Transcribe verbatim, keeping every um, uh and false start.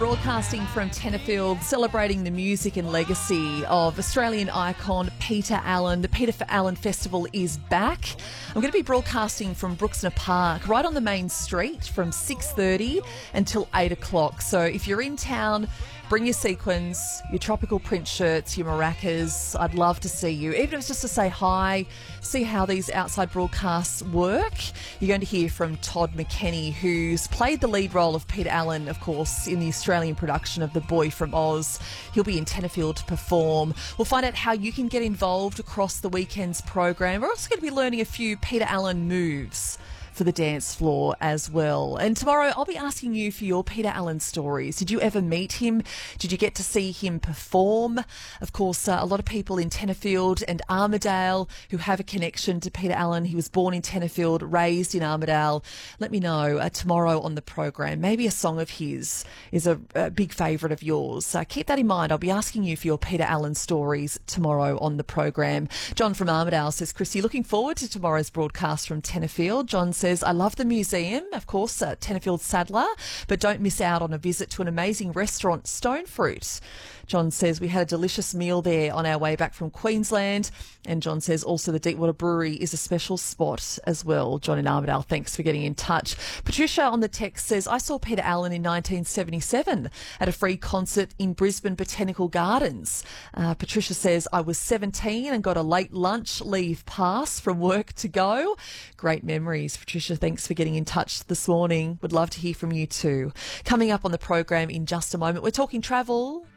Broadcasting from Tenterfield, celebrating the music and legacy of Australian icon Peter Allen. The Peter Allen Festival is back. I'm going to be broadcasting from Brooksner Park, right on the main street, from six thirty until eight o'clock. So if you're in town, bring your sequins, your tropical print shirts, your maracas. I'd love to see you, even if it's just to say hi, see how these outside broadcasts work. You're going to hear from Todd McKenney, who's played the lead role of Peter Allen, of course, in the Australian production of The Boy from Oz. He'll be in Tenterfield to perform. We'll find out how you can get involved across the weekend's program. We're also going to be learning a few Peter Allen moves for the dance floor as well. And tomorrow I'll be asking you for your Peter Allen stories. Did you ever meet him? Did you get to see him perform? Of course, uh, a lot of people in Tenterfield and Armidale who have a connection to Peter Allen. He was born in Tenterfield, raised in Armidale. Let me know uh, tomorrow on the program. Maybe a song of his is a, a big favourite of yours. Uh, keep that in mind. I'll be asking you for your Peter Allen stories tomorrow on the program. John from Armidale says, Christy, looking forward to tomorrow's broadcast from Tenterfield. John says, I love the museum, of course, uh, Tenterfield Sadler, but don't miss out on a visit to an amazing restaurant, Stone Fruit. John says, we had a delicious meal there on our way back from Queensland. And John says also the Deepwater Brewery is a special spot as well. John in Armidale, thanks for getting in touch. Patricia on the text says, I saw Peter Allen in nineteen seventy-seven at a free concert in Brisbane Botanical Gardens. Uh, Patricia says, I was seventeen and got a late lunch leave pass from work to go. Great memories. Patricia, thanks for getting in touch this morning. Would love to hear from you too. Coming up on the program in just a moment, we're talking travel.